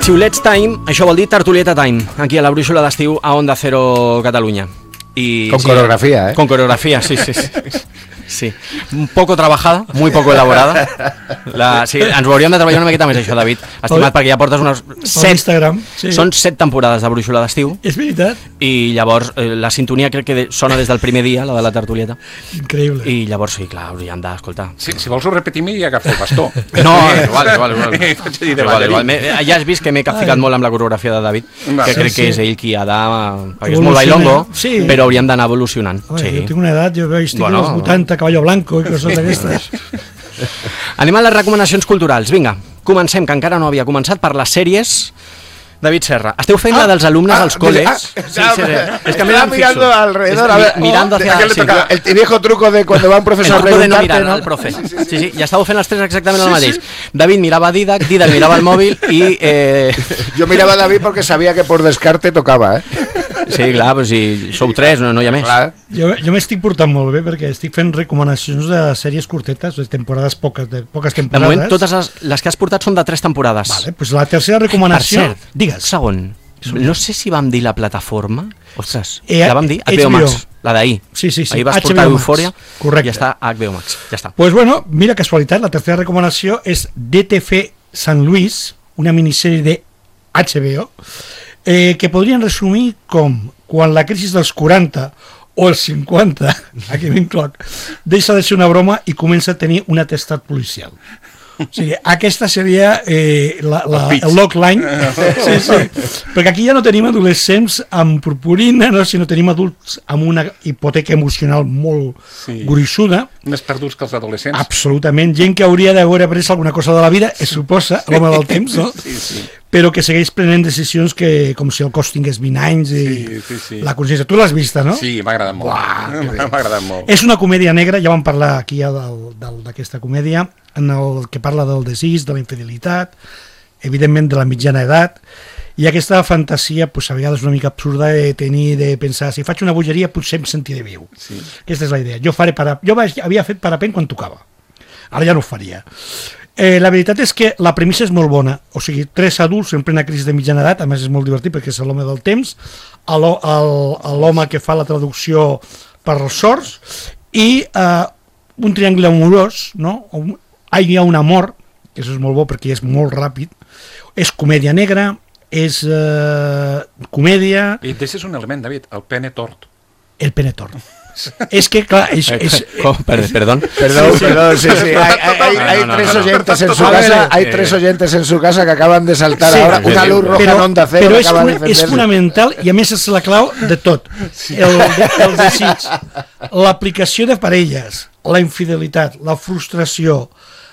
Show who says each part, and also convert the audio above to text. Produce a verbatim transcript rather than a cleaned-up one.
Speaker 1: Xiulets Time, això vol dir Tertulieta Time, aquí a la Brúixola d'Estiu a Onda Cero Catalunya. Y,
Speaker 2: con
Speaker 1: sí,
Speaker 2: coreografía, ¿eh?
Speaker 1: Con coreografía, sí, sí, sí. Sí, un poco trabajada, muy poco elaborada. La, sí, ens ho hauríem de treballar una miqueta més, això, David. Estimat, perquè ja portes unes set...
Speaker 3: Instagram, sí.
Speaker 1: Són set temporades de Brúixola d'Estiu.
Speaker 3: És veritat.
Speaker 1: I llavors eh, la sintonia crec que sona des del primer dia, la de la tertulieta.
Speaker 3: Increïble.
Speaker 1: I llavors, sí, clar, hauríem d'escoltar.
Speaker 4: Sí, si vols ho repetir-me i agafo el bastó.
Speaker 1: No, vale, vale, vale. vale, vale. Ja has vist que m'he capficat molt amb la coreografia de David, que
Speaker 3: sí,
Speaker 1: crec
Speaker 3: sí.
Speaker 1: que és ell qui ha de... Perquè és molt bailongo,
Speaker 3: sí.
Speaker 1: Però hauríem d'anar evolucionant.
Speaker 3: Home,
Speaker 1: sí.
Speaker 3: Jo tinc una edat, jo veig, estic
Speaker 1: bueno,
Speaker 3: als vuitanta, caballo blanco i coses d'aquestes.
Speaker 1: Anem a les recomanacions culturals. Vinga, comencem, que encara no havia començat, per les sèries. David Serra, esteu fent ah, la dels alumnes als ah, col·les? Ah, sí, sí, sí.
Speaker 2: Es que me estaba mirando alrededor, a ver,
Speaker 1: mirando hacia
Speaker 2: sí. toca, el viejo truco de cuando va un profesor a preguntarte,
Speaker 1: no mirar
Speaker 2: ¿no?
Speaker 1: al profe. Sí, sí, sí. sí, sí. Ja estàveu fent els tres exactament el mateix. Sí, sí. David mirava a Didac, Didac mirava el mòbil i... Eh...
Speaker 2: Jo mirava a David perquè sabia que por descarte tocava, eh?
Speaker 1: Sí, clar, però si sou tres, no, no hi ha més. Clar.
Speaker 3: Jo, jo m'estic portant molt bé perquè estic fent recomanacions de sèries curtetes, de temporades poques, de poques temporades.
Speaker 1: De moment, totes les, les que has portat són de tres temporades.
Speaker 3: Vale, pues la tercera recomanació...
Speaker 1: Per cert, digues. Segon, no sé si vam dir la plataforma... Ostres,
Speaker 3: eh,
Speaker 1: la vam dir? H B O Max, la d'ahir.
Speaker 3: Sí, sí, sí.
Speaker 1: Ahir vas portar Eufòria. Correcte. Ja està, H B O Max, ja està.
Speaker 3: Pues bueno, mira casualitat, la tercera recomanació és D T F San Luis, una minissèrie de H B O, eh, que podrien resumir com quan la crisi dels quaranta o els cinquanta, aquí m'incloc, deixa de ser una broma i comença a tenir un atestat policial. O sigui, aquesta seria eh, la, la, el, el logline, sí, sí. Perquè aquí ja no tenim adolescents amb purpurina, no, sinó tenim adults amb una hipoteca emocional molt sí. gruixuda.
Speaker 4: Més perduts que els adolescents.
Speaker 3: Absolutament, gent que hauria d'haver après alguna cosa de la vida, es suposa, l'home del temps, no?
Speaker 4: Sí, sí.
Speaker 3: Però que segueix prenent decisions que, com si el cos tingués vint anys i
Speaker 4: sí, sí, sí.
Speaker 3: la consciència. Tu l'has vista, no?
Speaker 4: Sí, m'ha agradat molt. M'ha agradat molt.
Speaker 3: És una comèdia negra, ja vam parlar aquí ja d'aquesta comèdia, en el que parla del desig, de la infidelitat, evidentment de la mitjana edat, i aquesta fantasia, pues, a vegades una mica absurda de tenir, de pensar, si faig una bogeria potser em sentiré viu. Sí. Aquesta és la idea. Jo, faré para... jo havia fet parapent quan tocava, ara ja no ho faria. Eh, la veritat és que la premissa és molt bona, o sigui, tres adults en plena crisi de mitjana edat, a més és molt divertit perquè és l'home del temps, l'home que fa la traducció per als sords, i eh, un triangle amorós, no? Hi ha un amor, que això és molt bo perquè és molt ràpid, és comèdia negra, és eh, comèdia...
Speaker 4: I deixes un element, David, el pene tort.
Speaker 3: El pene tort. Es que, claro, es... es,
Speaker 1: ¿Cómo? Perdón, perdón.
Speaker 2: Perdón, sí, perdón, sí, sí. Hay, hay, hay no, no, tres no, no, oyentes no, no. en su casa, hay tres oyentes en su casa que acaban de saltar sí, ahora una luz roja
Speaker 3: però,
Speaker 2: en Onda Cero.
Speaker 3: Però és, una, és fonamental i a més és la clau de tot. Sí. El, el desig, l'aplicació de parelles, la infidelitat, la frustració,